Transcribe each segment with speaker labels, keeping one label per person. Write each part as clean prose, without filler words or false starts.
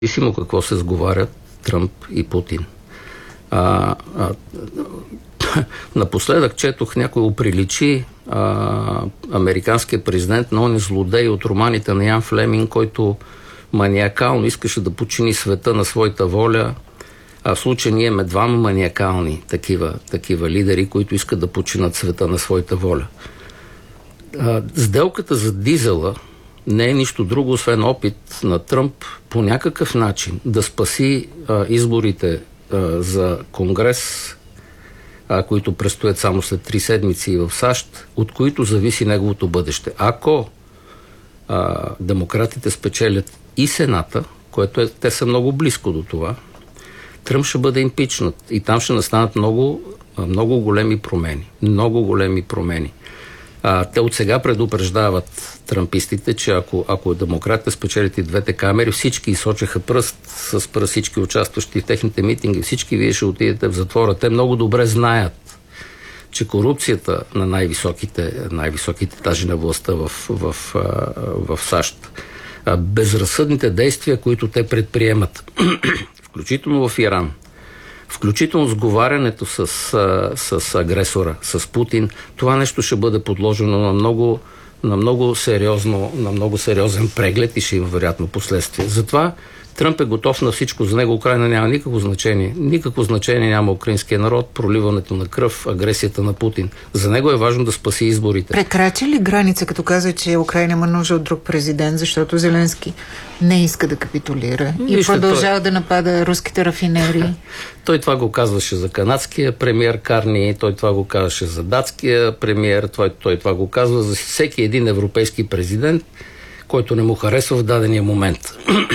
Speaker 1: Независимо какво се сговарят Тръмп и Путин. Напоследък четох, някой оприличи американският президент на оня злодей от романите на Ян Флеминг, който маниакално искаше да подчини света на своята воля. А в случая ние имаме двама маниакални такива лидери, които искат да подчинят света на своята воля. Сделката за дизела не е нищо друго, освен опит на Тръмп по някакъв начин да спаси изборите за Конгрес, които предстоят само след 3 седмици в САЩ, от които зависи неговото бъдеще. Ако демократите спечелят и Сената, което те са много близко до това, Тръмп ще бъде импичнат и там ще настанат много големи промени. Много големи промени. Те от сега предупреждават тръмпистите, че ако демократите спечелят и двете камери, всички изсочеха пръст с пръст, всички участващи в техните митинги, всички вие ще отидете в затвора. Те много добре знаят, че корупцията на най-високите етажи на властта в САЩ, безразсъдните действия, които те предприемат, включително в Иран, включително сговарянето с агресора, с Путин, това нещо ще бъде подложено на много сериозен преглед и ще има вероятно последствия. Затова Тръмп е готов на всичко. За него Украйна няма никакво значение. Никакво значение няма украинския народ, проливането на кръв, агресията на Путин. За него е важно да спаси изборите.
Speaker 2: Прекрачи ли граница, като каза, че Украйна има нужда от друг президент, защото Зеленски не иска да капитулира и продължава да напада руските рафинерии?
Speaker 1: Той това го казваше за канадския премиер Карни, той това го казваше за датския премиер, той това го казва за всеки един европейски президент, който не му харесва в дадения момент.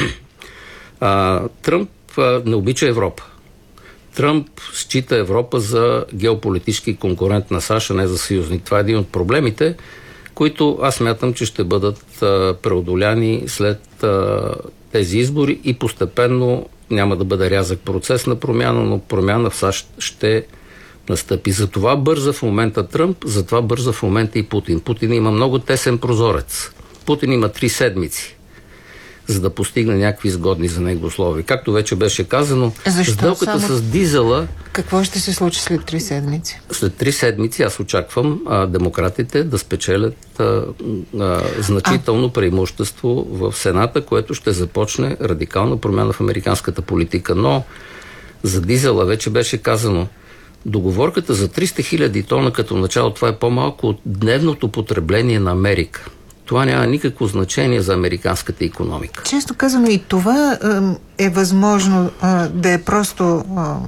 Speaker 1: Тръмп не обича Европа. Тръмп счита Европа за геополитически конкурент на САЩ, а не за съюзник. Това е един от проблемите, които аз смятам, че ще бъдат преодоляни след тези избори и постепенно няма да бъде рязък процес на промяна, но промяна в САЩ ще настъпи. Затова бърза в момента Тръмп, затова бърза в момента и Путин. Путин има много тесен прозорец. Путин има 3 седмици, за да постигне някакви изгодни за него условия. Както вече беше казано, сделката с дизела...
Speaker 2: Какво ще се случи след 3 седмици?
Speaker 1: След 3 седмици аз очаквам демократите да спечелят значително преимущество в Сената, което ще започне радикална промяна в американската политика. Но за дизела вече беше казано, договорката за 300 000 тона като начало, това е по-малко от дневното потребление на Америка. Това няма никакво значение за американската икономика.
Speaker 2: Често казано и това е възможно да е просто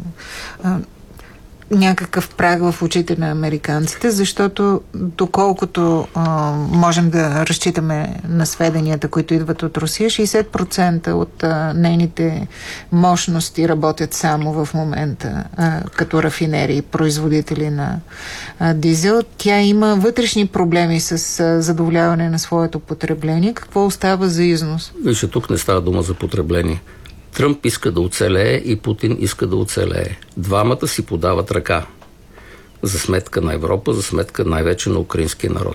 Speaker 2: някакъв праг в очите на американците, защото доколкото можем да разчитаме на сведенията, които идват от Русия, 60% от нейните мощности работят само в момента като рафинерии, производители на дизел. Тя има вътрешни проблеми с задоволяване на своето потребление. Какво остава за износ?
Speaker 1: Вижте, тук не става дума за потребление. Тръмп иска да оцелее и Путин иска да оцелее. Двамата си подават ръка за сметка на Европа, за сметка най-вече на украинския народ.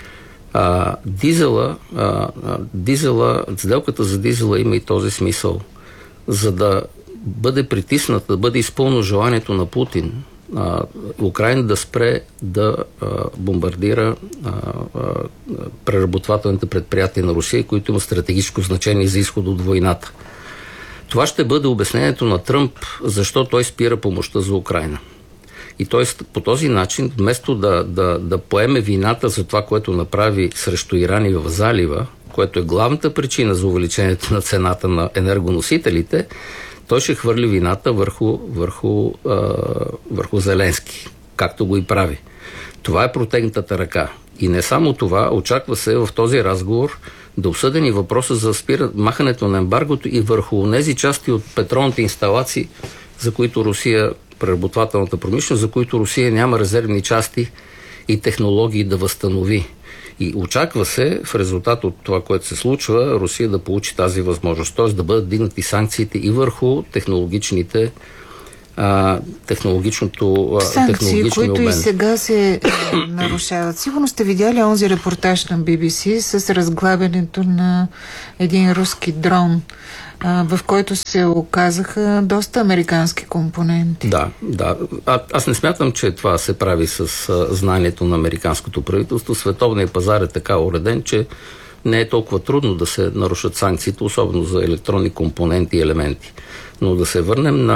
Speaker 1: Сделката за дизела има и този смисъл. За да бъде притисната, да бъде изпълнено желанието на Путин, Украина да спре да бомбардира преработвателните предприятия на Русия, които имат стратегическо значение за изход от войната. Това ще бъде обяснението на Тръмп, защо той спира помощта за Украина. И т.е. по този начин, вместо да поеме вината за това, което направи срещу Иран и в залива, което е главната причина за увеличението на цената на енергоносителите, той ще хвърли вината върху Зеленски, както го и прави. Това е протегнатата ръка. И не само това, очаква се в този разговор да обсъдени въпроса за махането на ембаргото и върху тези части от петролните инсталации, за които Русия, преработвателната промишленост, за които Русия няма резервни части и технологии да възстанови. И очаква се, в резултат от това, което се случва, Русия да получи тази възможност, т.е. да бъдат дигнати санкциите и върху технологичните технологичното
Speaker 2: санкции, които
Speaker 1: обмен.
Speaker 2: И сега се нарушават. Сигурно сте видяли онзи репортаж на BBC с разглабянето на един руски дрон, в който се оказаха доста американски компоненти.
Speaker 1: Да. Аз не смятам, че това се прави с знанието на американското правителство. Световният пазар е така уреден, че не е толкова трудно да се нарушат санкциите, особено за електронни компоненти и елементи. Но да се върнем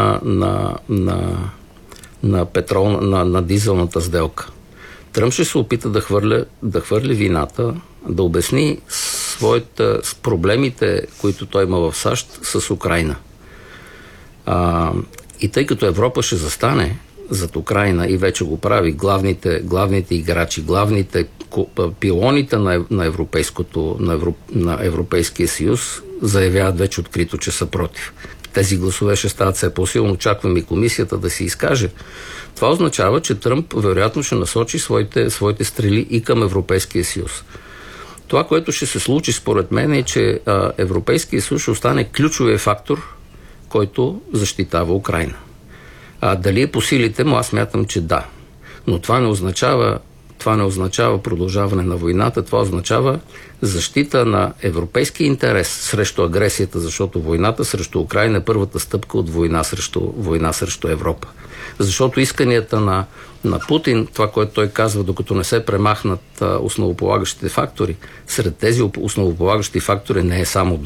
Speaker 1: на дизелната сделка. Тръмп ще се опита да хвърли вината, да обясни с проблемите, които той има в САЩ с Украйна. И тъй като Европа ще застане зад Украйна и вече го прави, главните играчи, главните пилоните на Европейския съюз заявяват вече открито, че са против. Тези гласове ще стават все по-силно. Очакваме и комисията да се изкаже. Това означава, че Тръмп вероятно ще насочи своите стрели и към Европейския съюз. Това, което ще се случи според мен е, че Европейския съюз ще остане ключовия фактор, който защитава Украйна. Дали е по силите му, аз смятам, че да. Но това не означава продължаване на войната, това означава защита на европейски интерес срещу агресията, защото войната срещу Украйна е първата стъпка от война срещу Европа. Защото исканията на Путин, това, което той казва, докато не се премахнат основополагащите фактори, сред тези основополагащи фактори не е само